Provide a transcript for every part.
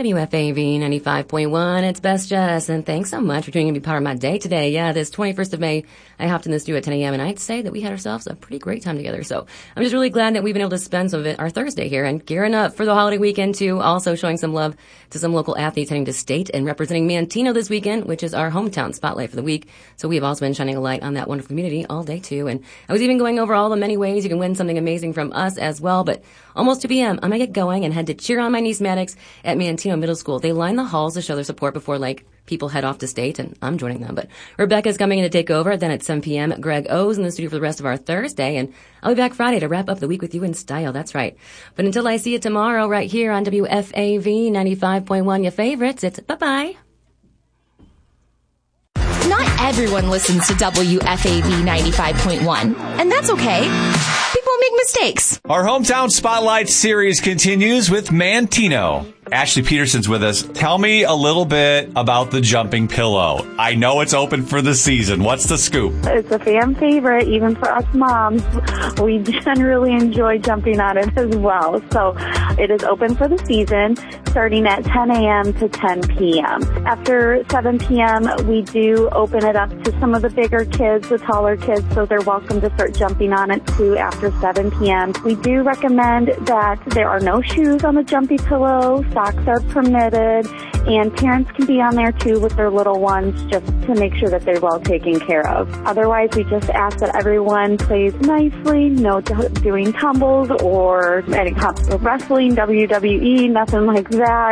WFAV 95.1, it's Best Jess, and thanks so much for tuning in to be part of my day today. Yeah, this 21st of May, I hopped in the studio at 10 a.m., and I'd say that we had ourselves a pretty great time together. So I'm just really glad that we've been able to spend some of it, our Thursday here, and gearing up for the holiday weekend, too. Also showing some love to some local athletes heading to state and representing Manteno this weekend, which is our hometown spotlight for the week. So we have also been shining a light on that wonderful community all day, too. And I was even going over all the many ways you can win something amazing from us as well. But almost 2 p.m., I'm going to get going and head to cheer on my niece Maddox at Manteno Middle School. They line the halls to show their support before, people head off to state, and I'm joining them. But Rebecca's coming in to take over. Then at 7 p.m., Greg O's in the studio for the rest of our Thursday, and I'll be back Friday to wrap up the week with you in style. That's right. But until I see you tomorrow right here on WFAV 95.1, your favorites, it's bye-bye. Not everyone listens to WFAV 95.1, and that's okay. People make mistakes. Our Hometown Spotlight series continues with Manteno. Ashley Peterson's with us. Tell me a little bit about the jumping pillow. I know it's open for the season. What's the scoop? It's a fan favorite, even for us moms. We generally enjoy jumping on it as well. So it is open for the season, starting at 10 a.m. to 10 p.m. After 7 p.m., we do open it up to some of the bigger kids, the taller kids, so they're welcome to start jumping on it too after 7 p.m. We do recommend that there are no shoes on the jumpy pillow. Socks are permitted, and parents can be on there too with their little ones just to make sure that they're well taken care of. Otherwise, we just ask that everyone plays nicely, no doing tumbles or any kinds of wrestling, WWE, nothing like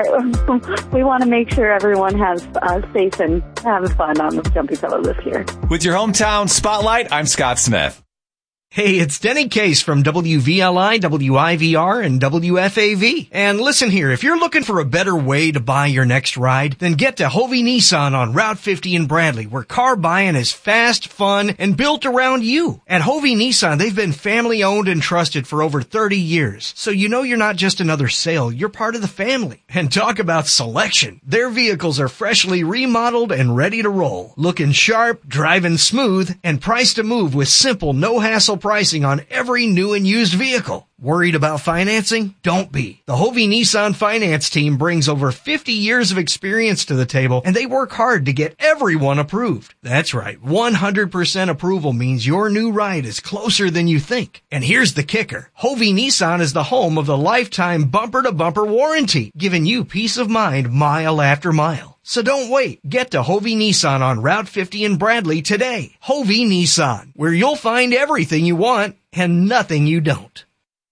that. We want to make sure everyone has safe and having fun on the jumpy pillow this year. With your Hometown Spotlight, I'm Scott Smith. Hey, it's Denny Case from WVLI, WIVR, and WFAV. And listen here, if you're looking for a better way to buy your next ride, then get to Hovey Nissan on Route 50 in Bradley, where car buying is fast, fun, and built around you. At Hovey Nissan, they've been family owned and trusted for over 30 years. So you know you're not just another sale, you're part of the family. And talk about selection. Their vehicles are freshly remodeled and ready to roll. Looking sharp, driving smooth, and priced to move with simple, no-hassle pricing on every new and used vehicle. Worried about financing? Don't be. The Hovey Nissan finance team brings over 50 years of experience to the table, and they work hard to get everyone approved. That's right. 100% approval means your new ride is closer than you think. And here's the kicker. Hovey Nissan is the home of the lifetime bumper-to-bumper warranty, giving you peace of mind mile after mile. So don't wait. Get to Hovey Nissan on Route 50 in Bradley today. Hovey Nissan, where you'll find everything you want and nothing you don't.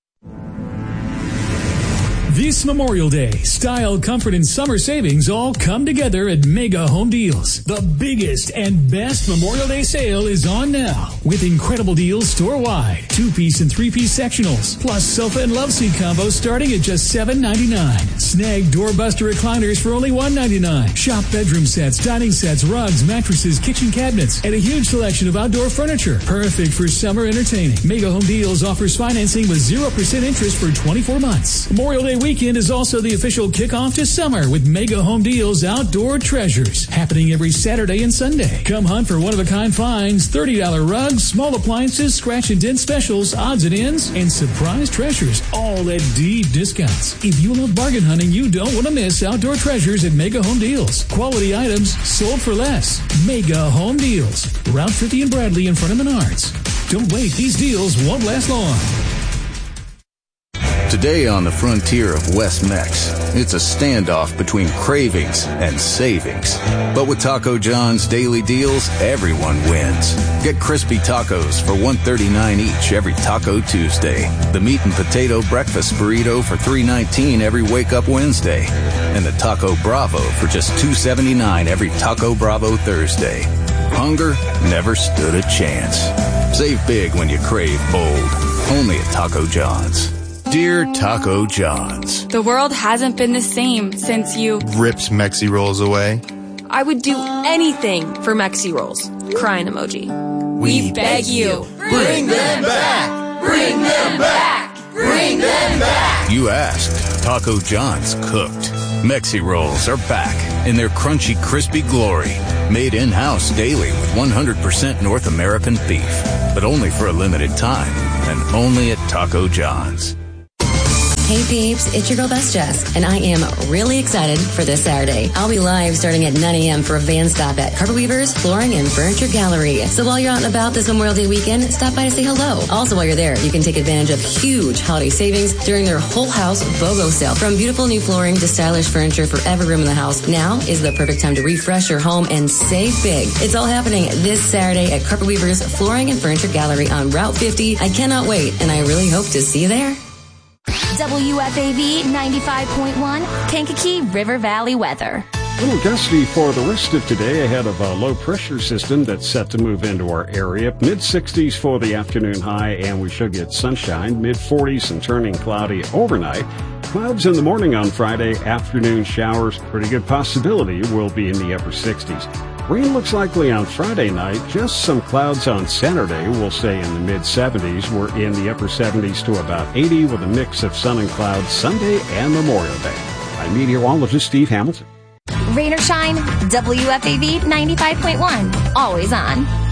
This Memorial Day, style, comfort, and summer savings all come together at Mega Home Deals. The biggest and best Memorial Day sale is on now with incredible deals store-wide. 2-piece and 3-piece sectionals, plus sofa and love seat combos starting at just $7.99. Snag doorbuster recliners for only $1.99. Shop bedroom sets, dining sets, rugs, mattresses, kitchen cabinets, and a huge selection of outdoor furniture. Perfect for summer entertaining. Mega Home Deals offers financing with 0% interest for 24 months. Memorial Day weekend is also the official kickoff to summer with Mega Home Deals Outdoor Treasures, happening every Saturday and Sunday. Come hunt for one-of-a-kind finds, $30 rugs, small appliances, scratch and dent specials, odds and ends, and surprise treasures, all at deep discounts. If you love bargain hunting, you don't want to miss Outdoor Treasures at Mega Home Deals. Quality items sold for less. Mega Home Deals, Route 50 in Bradley in front of Menards. Don't wait, these deals won't last long. Today on the frontier of West Mex, it's a standoff between cravings and savings. But with Taco John's daily deals, everyone wins. Get crispy tacos for $1.39 each every Taco Tuesday. The meat and potato breakfast burrito for $3.19 every Wake Up Wednesday. And the Taco Bravo for just $2.79 every Taco Bravo Thursday. Hunger never stood a chance. Save big when you crave bold. Only at Taco John's. Dear Taco John's, the world hasn't been the same since you ripped Mexi Rolls away. I would do anything for Mexi Rolls. Crying emoji. We beg you. Bring them back! Bring them back! Bring them back! You asked. Taco John's cooked. Mexi Rolls are back in their crunchy, crispy glory. Made in-house daily with 100% North American beef. But only for a limited time. And only at Taco John's. Hey peeps, it's your girl Best Jess, and I am really excited for this Saturday. I'll be live starting at 9 a.m. for a van stop at Carpet Weavers Flooring and Furniture Gallery. So while you're out and about this Memorial Day weekend, stop by to say hello. Also, while you're there, you can take advantage of huge holiday savings during their whole house BOGO sale. From beautiful new flooring to stylish furniture for every room in the house, now is the perfect time to refresh your home and save big. It's all happening this Saturday at Carpet Weavers Flooring and Furniture Gallery on Route 50. I cannot wait, and I really hope to see you there. WFAV 95.1, Kankakee River Valley weather. A little gusty for the rest of today ahead of a low-pressure system that's set to move into our area. Mid-60s for the afternoon high, and we should get sunshine. Mid-40s and turning cloudy overnight. Clouds in the morning on Friday, afternoon showers. Pretty good possibility we'll be in the upper 60s. Rain looks likely on Friday night. Just some clouds on Saturday. We'll stay in the mid-70s. We're in the upper 70s to about 80 with a mix of sun and clouds Sunday and Memorial Day. I'm meteorologist Steve Hamilton. Rain or shine, WFAV 95.1, always on.